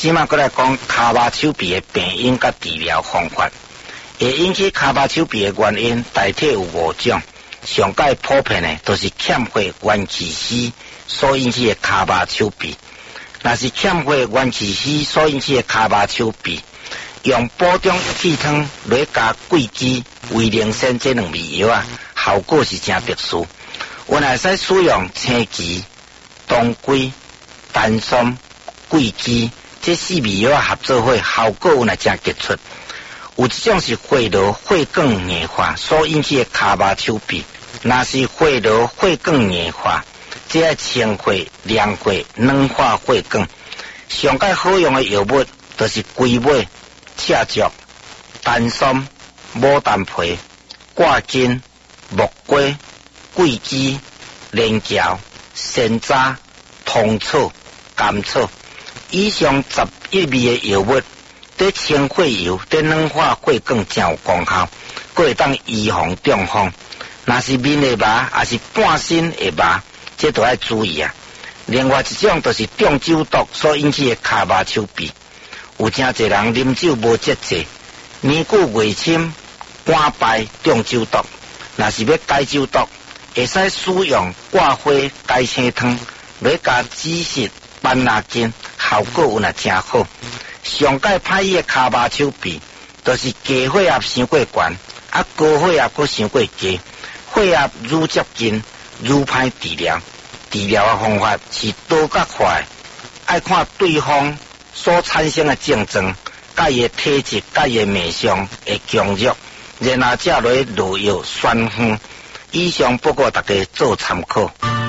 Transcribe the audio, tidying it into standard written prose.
即马过来讲骹麻手臂的病因甲治疗方法。会引起骹麻手臂的原因大体有5种，上界普遍的都是欠血元气丝所引起的骹麻手臂。若是欠血元气丝所引起的骹麻手臂，用补中气汤来加桂枝、威灵参这2味药啊，效果是真特殊。我若使使用青芪、当归、丹参、桂枝这4味药合作伙，效果有若真杰出。有一种是血流血管硬化所引起的骹麻手臂，若是血流血管硬化，即要清血、凉血、软化血管。上界好用的药物就是龟尾、赤竹、丹参、牡丹皮、挂筋、木瓜、桂枝、连翘、山楂、通草、甘草。以上11味的药物对清血油、对软化血管真有功效，佫会当预防中风。若是面的麻，也是半身的麻，这都要注意啊。另外一种就是中酒毒所引起的骹麻手臂，有真侪人啉酒无节制，年久月深，肝败中酒毒。若是要解酒毒，会使使用挂花解青汤来加止湿斑拿筋，效果有若真好。上界歹医的骹麻手臂，就是低血压伤过悬，高血压佫伤过低，血压愈接近愈歹治疗。治疗的方法是多甲快，爱看对方所产生的症状，甲伊的体质、甲伊的面相的强弱，然后才来落药宣方。以上报告大家做参考。